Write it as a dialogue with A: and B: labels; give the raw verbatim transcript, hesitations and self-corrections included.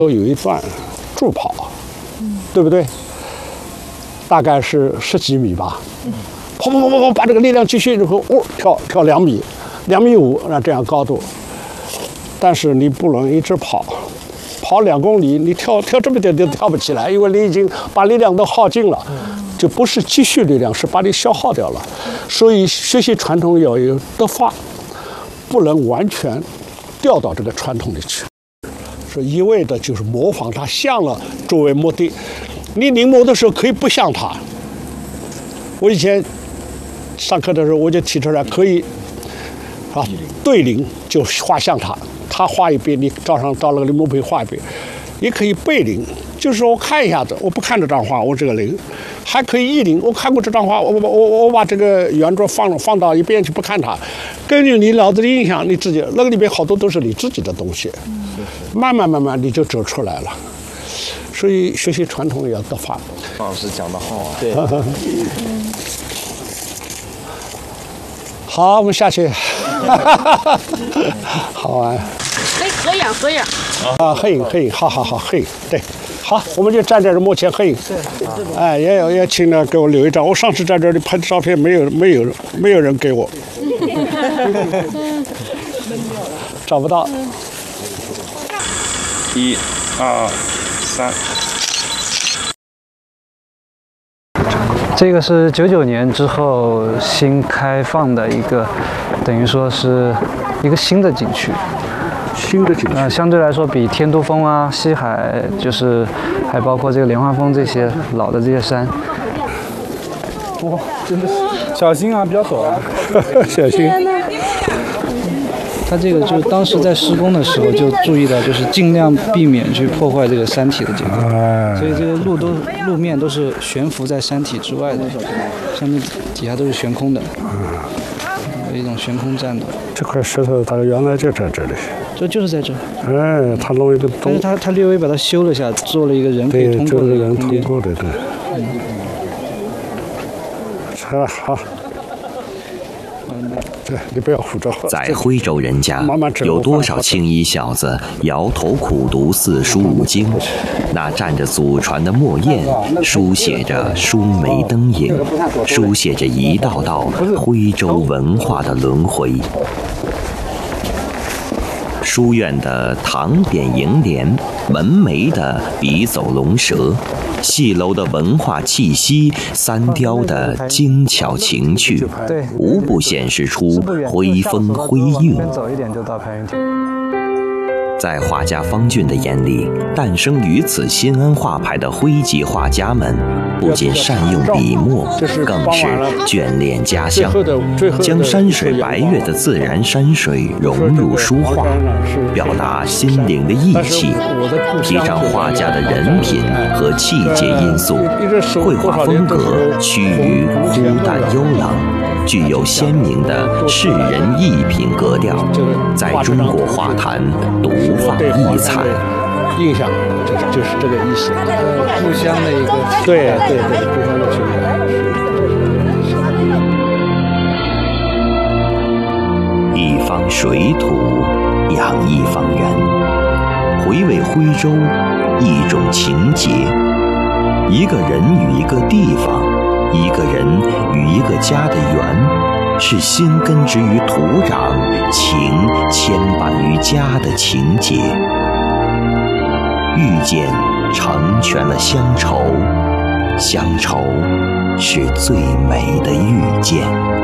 A: 都有一段助跑，嗯，对不对？大概是十几米吧，嗯，跑跑跑跑跑，把这个力量继续，然后哦，跳跳两米，两米五，那这样高度。但是你不能一直跑，跑两公里，你跳跳这么点都跳不起来，因为你已经把力量都耗尽了，就不是积蓄力量，是把你消耗掉了。所以学习传统要有德法，不能完全掉到这个传统里去，是一味的就是模仿它像了作为目的。你临摹的时候可以不像它。我以前上课的时候我就提出来，可以啊对临就画像它。他画一遍，你照上到那个临摹碑画一遍，也可以背临，就是说我看一下子，我不看这张画，我这个临，还可以意临，我看过这张画，我我我我把这个原作放放到一边去不看它，根据你脑子的印象，你自己那个里面好多都是你自己的东西，慢慢慢慢你就走出来了。所以学习传统也要德法。
B: 王老师讲得好啊，对。
A: 好，我们下去。好玩。
C: 哎，合影合影。
A: 啊，合影合影，好好好，合影，对，好，我们就站这儿目前合影。哎，也有也请呢给我留一张。我上次在这里拍的照片，没有没有没有人给我，找不到。
B: 一、二、三。
D: 这个是九九年之后新开放的一个，等于说是一个新的景区。
A: 新的景区。
D: 呃，相对来说比天都峰啊、西海，就是还包括这个莲花峰这些老的这些山。
E: 哇，真的是小心啊，比较陡啊，
A: 小心。
D: 它这个就是当时在施工的时候就注意到，就是尽量避免去破坏这个山体的结构，所以这个路都路面都是悬浮在山体之外的，上面底下都是悬空的，有一种悬空栈道。
A: 这块石头它原来就在这里，
D: 这就是在这。
A: 哎，它弄一个洞，
D: 但是它它略微把它修了下，做了一个人可以通过的
A: 人通过的，对。嗯。好。对，你不要胡着。
F: 在徽州人家，有多少青衣小子摇头苦读四书五经？那蘸着祖传的墨砚，书写着书眉灯影，书写着一道道徽州文化的轮回。书院的唐典楹联，门楣的笔走龙蛇，戏楼的文化气息，三雕的精巧情趣，无不显示出徽风徽韵。在画家方俊的眼里，诞生于此新安画派的徽籍画家们，不仅善用笔墨，更是眷恋家乡，将山水白月的自然山水融入书画，表达心灵的意气，提倡画家的人品和气节因素。绘画风格趋于忽淡幽朗，具有鲜明的世人艺品格调，在中国画坛独放异彩。
A: 印象就是就是这个意思，
D: 故乡的一个
A: 对对对故乡的情感。
F: 一方水土养一方人，回味徽州一种情结。一个人与一个地方，一个人与一个家的缘，是心根植于土壤，情牵绊于家的情结。遇见成全了乡愁，乡愁是最美的遇见。